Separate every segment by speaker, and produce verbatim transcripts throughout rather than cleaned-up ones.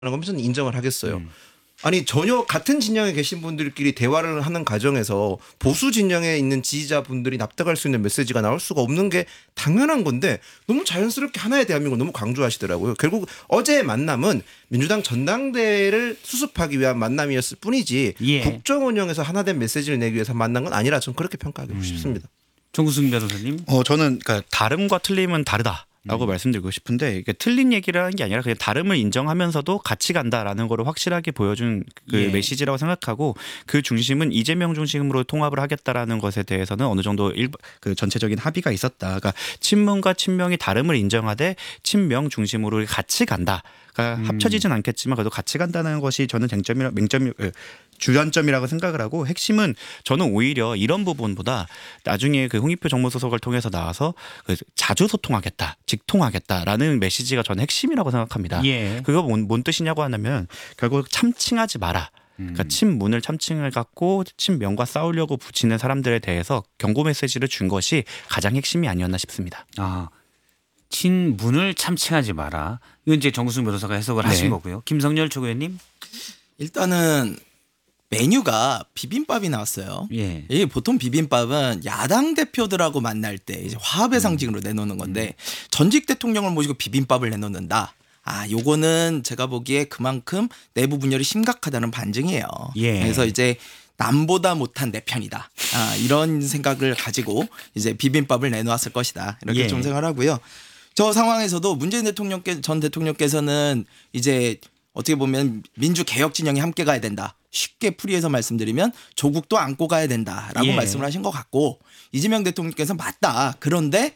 Speaker 1: 거면 저는 인정을 하겠어요.
Speaker 2: 음.
Speaker 1: 아니 전혀 같은 진영에 계신 분들끼리 대화를 하는 과정에서 보수 진영에 있는 지지자분들이 납득할 수 있는 메시지가 나올 수가 없는 게 당연한 건데 너무 자연스럽게 하나의 대한민국을 너무 강조하시더라고요. 결국 어제의 만남은 민주당 전당대회를 수습하기 위한 만남이었을 뿐이지
Speaker 2: 예.
Speaker 1: 국정 운영에서 하나된 메시지를 내기 위해서 만난 건 아니라 저는 그렇게 평가하고
Speaker 2: 음.
Speaker 1: 싶습니다.
Speaker 2: 정구승 변호사님.
Speaker 3: 어 저는 그러니까 다름과 틀림은 다르다. 라고 음. 말씀드리고 싶은데 이게 틀린 얘기를 하는 게 아니라 그냥 다름을 인정하면서도 같이 간다라는 거를 확실하게 보여준 그
Speaker 2: 예.
Speaker 3: 메시지라고 생각하고 그 중심은 이재명 중심으로 통합을 하겠다라는 것에 대해서는 어느 정도 일, 그 전체적인 합의가 있었다. 그러니까 친문과 친명이 다름을 인정하되 친명 중심으로 같이 간다. 그러니까 음. 합쳐지진 않겠지만 그래도 같이 간다는 것이 저는 쟁점이라 맹점이 주연점이라고 생각을 하고 핵심은 저는 오히려 이런 부분보다 나중에 그 홍익표 정무수석을 통해서 나와서 그 자주 소통하겠다, 직통하겠다라는 메시지가 저는 핵심이라고 생각합니다.
Speaker 2: 예.
Speaker 3: 그거 뭔, 뭔 뜻이냐고 하면 결국 참칭하지 마라. 그러니까 친문을 참칭을 갖고 친명과 싸우려고 붙이는 사람들에 대해서 경고 메시지를 준 것이 가장 핵심이 아니었나 싶습니다.
Speaker 2: 아. 친문을 참칭하지 마라. 이건 이제 정구승 변호사가 해석을
Speaker 3: 네.
Speaker 2: 하신 거고요. 김성열 최고위원님.
Speaker 4: 일단은 메뉴가 비빔밥이 나왔어요.
Speaker 2: 예.
Speaker 4: 이게 보통 비빔밥은 야당 대표들하고 만날 때 이제 화합의 상징으로 내놓는 건데 전직 대통령을 모시고 비빔밥을 내놓는다. 아, 요거는 제가 보기에 그만큼 내부 분열이 심각하다는 반증이에요.
Speaker 2: 예.
Speaker 4: 그래서 이제 남보다 못한 내 편이다. 아, 이런 생각을 가지고 이제 비빔밥을 내놓았을 것이다. 이렇게
Speaker 2: 예.
Speaker 4: 좀 생각하고요. 저 상황에서도 문재인 대통령께 전 대통령께서는 이제 어떻게 보면 민주개혁 진영이 함께 가야 된다. 쉽게 풀이해서 말씀드리면 조국도 안고 가야 된다라고
Speaker 2: 예.
Speaker 4: 말씀을 하신 것 같고 이재명 대통령께서 맞다. 그런데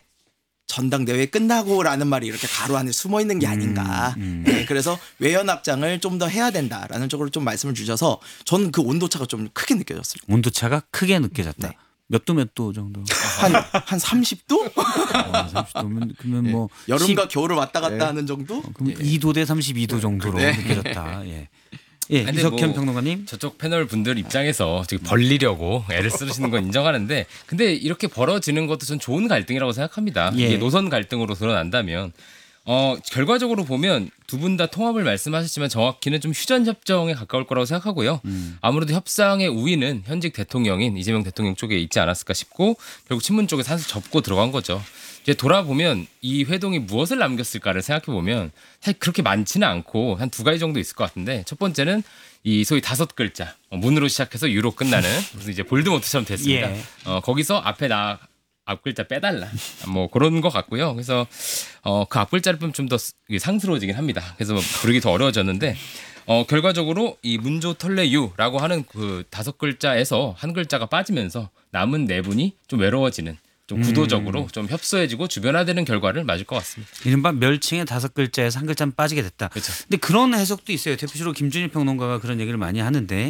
Speaker 4: 전당대회 끝나고라는 말이 이렇게 가로 안에 숨어 있는 게 아닌가.
Speaker 2: 음, 음.
Speaker 4: 네, 그래서 외연 확장을 좀 더 해야 된다라는 쪽으로 좀 말씀을 주셔서 저는 그 온도차가 좀 크게 느껴졌습니다.
Speaker 2: 온도차가 크게 느껴졌다.
Speaker 4: 네.
Speaker 2: 몇 도 몇 도 정도?
Speaker 4: 한, 한 삼십 도?
Speaker 2: 어, 삼십 도면 그러면 뭐
Speaker 4: 여름과
Speaker 2: 십-
Speaker 4: 겨울을 왔다 갔다
Speaker 1: 네.
Speaker 4: 하는 정도?
Speaker 2: 그럼 이 도 대 삼십이 도 정도로
Speaker 4: 네.
Speaker 2: 느껴졌다. 예. 예,
Speaker 5: 근데
Speaker 2: 이석현
Speaker 5: 뭐
Speaker 2: 평론가님.
Speaker 5: 저쪽 패널 분들 입장에서 지금 벌리려고 애를 쓰시는 건 인정하는데 근데 이렇게 벌어지는 것도 전 좋은 갈등이라고 생각합니다.
Speaker 2: 예.
Speaker 5: 이게 노선 갈등으로 드러난다면 어, 결과적으로 보면 두 분 다 통합을 말씀하셨지만 정확히는 좀 휴전 협정에 가까울 거라고 생각하고요.
Speaker 2: 음.
Speaker 5: 아무래도 협상의 우위는 현직 대통령인 이재명 대통령 쪽에 있지 않았을까 싶고 결국 친문 쪽에 산수 접고 들어간 거죠. 이제 돌아보면 이 회동이 무엇을 남겼을까를 생각해 보면 사실 그렇게 많지는 않고 한 두 가지 정도 있을 것 같은데 첫 번째는 이 소위 다섯 글자 어, 문으로 시작해서 유로 끝나는 무슨 이제 볼드모트처럼 됐습니다.
Speaker 2: 예.
Speaker 5: 어, 거기서 앞에 나 앞 글자 빼달라 뭐 그런 것 같고요. 그래서 어, 그 앞 글자를 빼면 좀 더 상스러워지긴 합니다. 그래서 뭐 부르기 더 어려워졌는데 어, 결과적으로 이 문조 털레유라고 하는 그 다섯 글자에서 한 글자가 빠지면서 남은 네 분이 좀 외로워지는 좀 구도적으로 좀 협소해지고 주변화되는 결과를 맞을 것 같습니다.
Speaker 2: 이른바 멸칭의 다섯 글자에서 한 글자는 빠지게 됐다.
Speaker 5: 그렇죠.
Speaker 2: 근데 그런 해석도 있어요. 대표적으로 김준일 평론가가 그런 얘기를 많이 하는데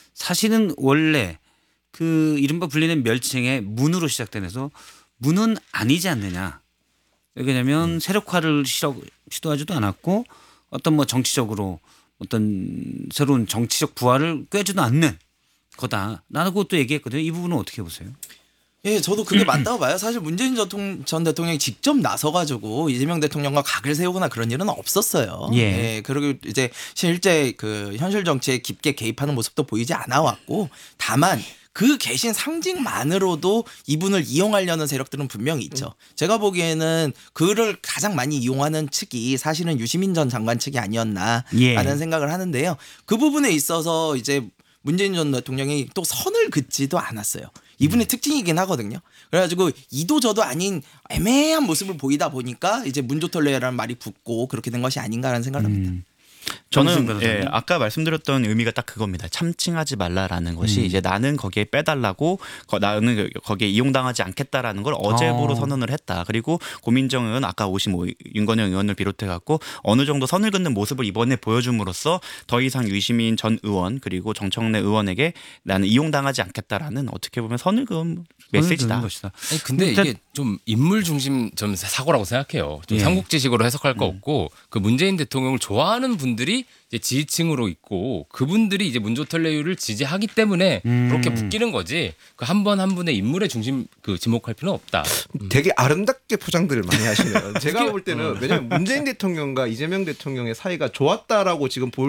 Speaker 2: 사실은 원래 그 이른바 불리는 멸칭의 문으로 시작되면서 문은 아니지 않느냐. 왜냐하면 세력화를 시도, 시도하지도 않았고 어떤 뭐 정치적으로 어떤 새로운 정치적 부활을 꾀지도 않는 거다. 라고 또 얘기했거든요. 이 부분은 어떻게 보세요?
Speaker 4: 예, 저도 그게 맞다고 봐요. 사실 문재인 전, 전 대통령이 직접 나서가지고 이재명 대통령과 각을 세우거나 그런 일은 없었어요.
Speaker 2: 예.
Speaker 4: 예, 그리고 이제 실제 그 현실 정치에 깊게 개입하는 모습도 보이지 않아 왔고, 다만 그 계신 상징만으로도 이분을 이용하려는 세력들은 분명히 있죠. 제가 보기에는 그를 가장 많이 이용하는 측이 사실은 유시민 전 장관 측이 아니었나라는
Speaker 2: 예.
Speaker 4: 생각을 하는데요. 그 부분에 있어서 이제 문재인 전 대통령이 또 선을 긋지도 않았어요. 이분의 특징이긴 하거든요. 그래가지고 이도 저도 아닌 애매한 모습을 보이다 보니까 이제 문조털레라는 말이 붙고 그렇게 된 것이 아닌가라는 생각을 합니다.
Speaker 2: 음.
Speaker 3: 저는
Speaker 2: 변호사님.
Speaker 3: 예, 아까 말씀드렸던 의미가 딱 그겁니다. 참칭하지 말라라는 것이
Speaker 2: 음.
Speaker 3: 이제 나는 거기에 빼달라고 거, 나는 그- 거기에 이용당하지 않겠다라는 걸 어제부로
Speaker 2: 어.
Speaker 3: 선언을 했다. 그리고 고민정 의원 아까 오신 뭐 윤건영 의원을 비롯해 갖고 어느 정도 선을 긋는 모습을 이번에 보여줌으로써 더 이상 유시민 전 의원 그리고 정청래 의원에게 나는 이용당하지 않겠다라는 어떻게 보면 선을 그은 메시지다.
Speaker 2: 선을 것이다.
Speaker 5: 아니 근데
Speaker 2: 일단-
Speaker 5: 이게 좀 인물 중심 좀 사고라고 생각해요. 좀
Speaker 2: 예.
Speaker 5: 삼국지식으로 해석할 거 없고 그 문재인 대통령을 좋아하는 분들이 분들이 이제 지지층으로 있고 그분들이 이제 문조털레유를 지지하기 때문에
Speaker 2: 음.
Speaker 5: 그렇게 묶이는 거지. 그 한 번 한 분의 인물의 중심 그 지목할 필요는 없다.
Speaker 1: 되게 아름답게 포장들을 많이 하시네요. 제가 볼 때는 왜냐하면 문재인 대통령과 이재명 대통령의 사이가 좋았다라고 지금 볼